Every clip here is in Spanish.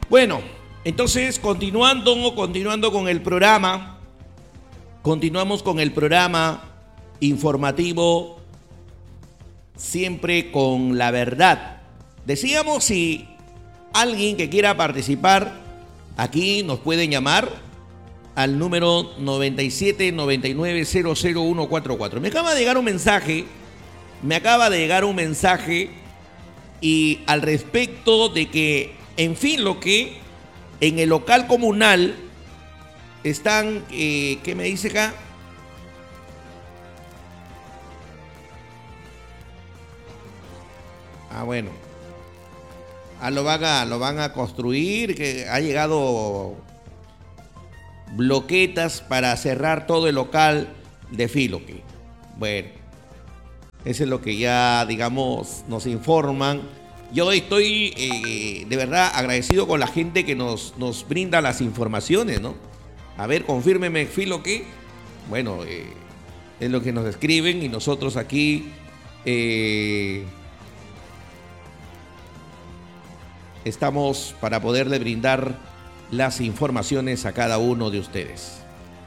Bueno, entonces continuando con el programa, continuamos con el programa informativo, siempre con la verdad. Decíamos, si alguien que quiera participar, aquí nos pueden llamar al número 97 99 00 144. Me acaba de llegar un mensaje y al respecto de que, en fin, lo que en el local comunal están, ¿qué me dice acá? Bueno, lo van a construir, que ha llegado bloquetas para cerrar todo el local de Filoque. Bueno, eso es lo que ya, digamos, nos informan. Yo estoy de verdad agradecido con la gente que nos brinda las informaciones, ¿no? A ver, confírmeme, Filoque. Bueno, es lo que nos escriben y nosotros aquí estamos para poderle brindar las informaciones a cada uno de ustedes.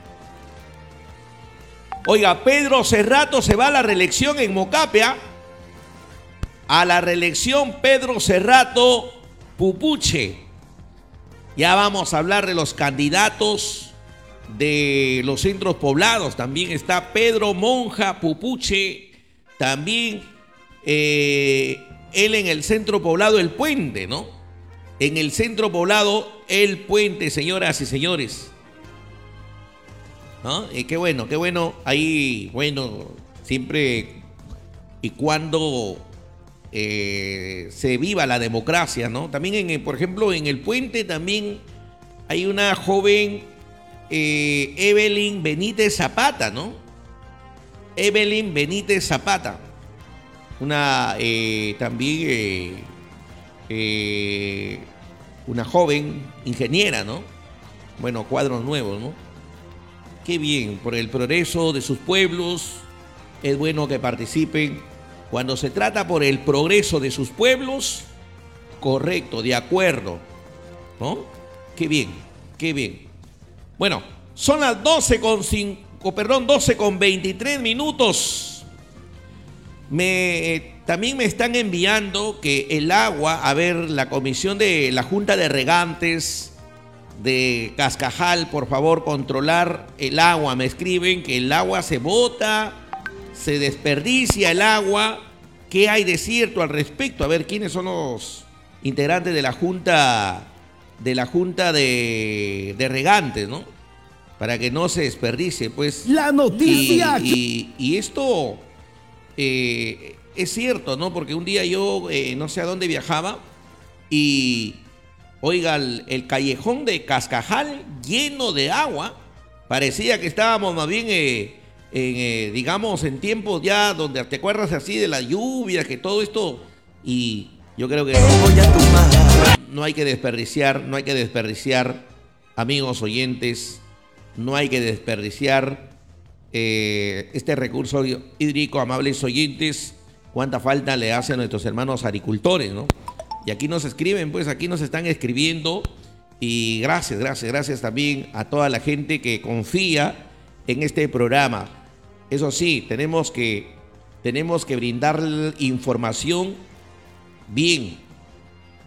Oiga, Pedro Cerrato se va a la reelección en Mocapea. A la reelección Pedro Cerrato Pupuche. Ya vamos a hablar de los candidatos de los centros poblados. También está Pedro Monja Pupuche. También él en el centro poblado El Puente, ¿no? En el centro poblado El Puente, señoras y señores. ¿No? Qué bueno. Ahí, bueno, siempre y cuando se viva la democracia, ¿no? También, por ejemplo, en El Puente también hay una joven, Evelyn Benítez Zapata, ¿no? Evelyn Benítez Zapata. Una también una joven ingeniera, ¿no? Bueno, cuadros nuevos, ¿no? Qué bien, por el progreso de sus pueblos, es bueno que participen. Cuando se trata por el progreso de sus pueblos, correcto, de acuerdo, ¿no? Qué bien, qué bien. Bueno, son las 12 con 23 minutos. También me están enviando que el agua, a ver, la comisión de la Junta de Regantes de Cascajal, por favor, controlar el agua. Me escriben que el agua se bota, se desperdicia el agua. ¿Qué hay de cierto al respecto? A ver, ¿quiénes son los integrantes de la Junta de Regantes, ¿no? Para que no se desperdicie, pues. La noticia. Y esto es cierto, ¿no? Porque un día yo no sé a dónde viajaba y, oiga, el callejón de Cascajal lleno de agua. Parecía que estábamos más bien digamos, en tiempos ya donde te acuerdas así de la lluvia, que todo esto, y yo creo que no hay que desperdiciar, amigos oyentes, no hay que desperdiciar este recurso hídrico, amables oyentes. Cuánta falta le hace a nuestros hermanos agricultores, ¿no? Y aquí nos escriben, pues aquí nos están escribiendo, y gracias también a toda la gente que confía en este programa. Eso sí, tenemos que brindar información bien,